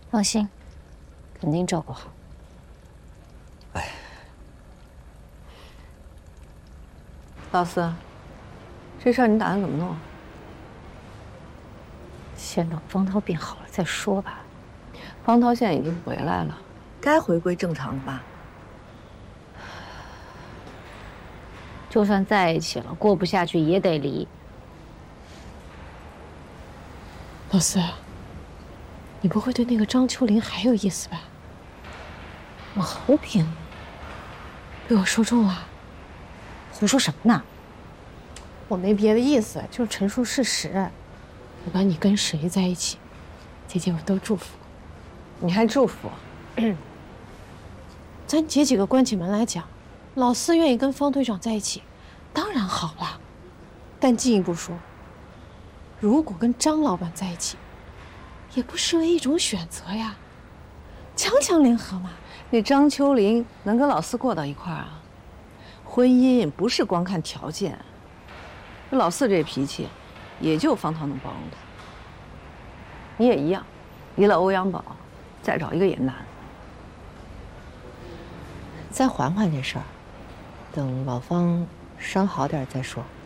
放心，肯定照顾好。 哎， 老四，这事儿你打算怎么弄？ 先等方涛变好了再说吧。 方涛现在已经回来了，该回归正常了吧？ 就算在一起了，过不下去也得离。 老四，你不会对那个张秋玲还有意思吧？ 毛病， 被我说中了。 胡说什么呢？ 我没别的意思，就是陈述事实。不管你跟谁在一起，姐姐我都祝福。 你还祝福？ 咱姐几个关起门来讲，老四愿意跟方队长在一起，当然好了。但进一步说，如果跟张老板在一起，也不失为一种选择呀。强强联合嘛。 那张秋玲能跟老四过到一块儿啊？婚姻不是光看条件。老四这脾气，也就方涛能包容他。你也一样，离了欧阳宝，再找一个也难。 再缓缓这事儿，等老方伤好点再说。